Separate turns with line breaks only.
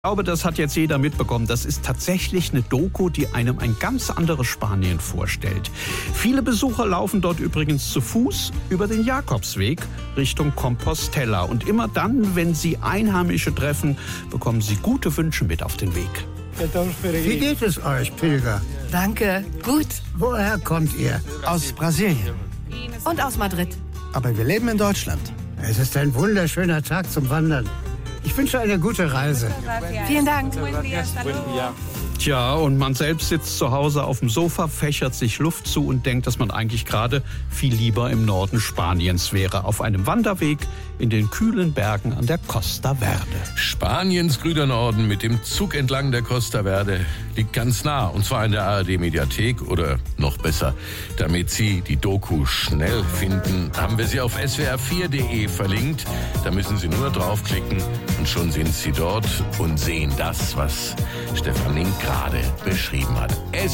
Ich glaube, das hat jetzt jeder mitbekommen. Das ist tatsächlich eine Doku, die einem ein ganz anderes Spanien vorstellt. Viele Besucher laufen dort übrigens zu Fuß über den Jakobsweg Richtung Compostela. Und immer dann, wenn sie Einheimische treffen, bekommen sie gute Wünsche mit auf den Weg.
Wie geht es euch, Pilger?
Danke, gut.
Woher kommt ihr?
Aus Brasilien.
Und aus Madrid.
Aber wir leben in Deutschland.
Es ist ein wunderschöner Tag zum Wandern. Ich wünsche eine gute Reise.
Vielen Dank.
Tja, und man selbst sitzt zu Hause auf dem Sofa, fächert sich Luft zu und denkt, dass man eigentlich gerade viel lieber im Norden Spaniens wäre. Auf einem Wanderweg in den kühlen Bergen an der Costa Verde.
Spaniens grüner Norden mit dem Zug entlang der Costa Verde liegt ganz nah. Und zwar in der ARD-Mediathek oder noch besser, damit Sie die Doku schnell finden, haben wir sie auf swr4.de verlinkt. Da müssen Sie nur draufklicken und schon sind Sie dort und sehen das, was Stefan Link gerade beschrieben hat.